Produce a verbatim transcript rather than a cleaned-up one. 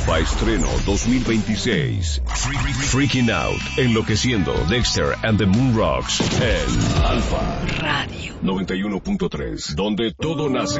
Alfa Estreno dos mil veintiséis. Freaking Out, Enloqueciendo, Dexter and the Moon Rocks en Alfa Radio noventa y uno punto tres, donde todo nace.